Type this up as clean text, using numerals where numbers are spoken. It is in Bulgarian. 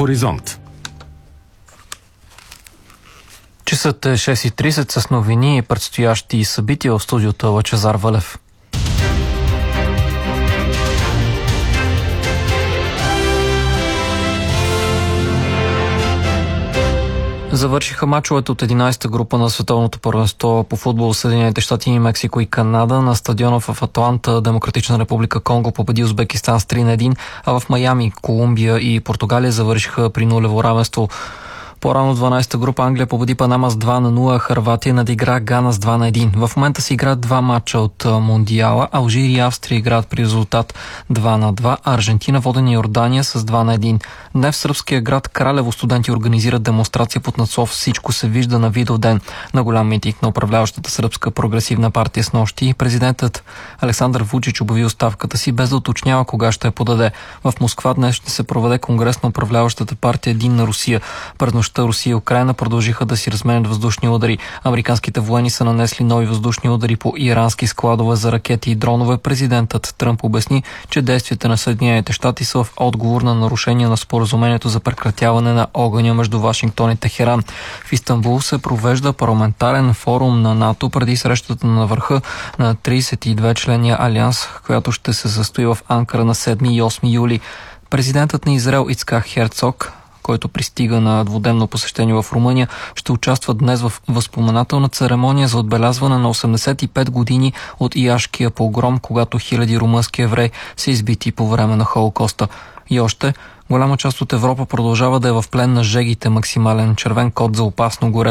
Хоризонт. Часът е 6:30 с новини и предстоящи събития в студиото Лъчезар Валев. Завършиха мачовете от 11-та група на световното първенство по футбол в Съединените щати, Мексико и Канада. На стадиона в Атланта Демократична република Конго победи Узбекистан с 3-1, а в Майами Колумбия и Португалия завършиха при нулево равенство. По-рано 12-та група Англия победи Панама с 2-0, Хърватия надигра Гана с 2-1. В момента се играят два матча от Мондиала. Алжир и Австрия играят при резултат 2-2, а Аржентина водени Йордания с 2-1. Днес в сръбския град Кралево студенти организират демонстрация под надслов "Всичко се вижда" на Видовден. На голям митинг на управляващата сръбска прогресивна партия с нощи президентът Александър Вучич обяви оставката си, без да уточнява кога ще я подаде. В Москва днес ще се проведе конгрес на управляващата партия Единна Русия. През нощта Русия и Украйна продължиха да си разменят въздушни удари. Американските военни са нанесли нови въздушни удари по ирански складове за ракети и дронове. Президентът Тръмп обясни, че действията на Съединените щати са в отговор на нарушение на споразумението за прекратяване на огъня между Вашингтон и Техеран. В Истанбул се провежда парламентарен форум на НАТО преди срещата на върха на 32 членния алианс, която ще се състои в Анкара на 7 и 8 юли. Президентът на Израел Ицхак Херцог, който пристига на двудневно посещение в Румъния, ще участва днес в възпоменателна церемония за отбелязване на 85 години от Яшкия погром, когато хиляди румънски евреи са избити по време на Холокоста. И още, голяма част от Европа продължава да е в плен на жегите. Максимален червен код за опасно горещо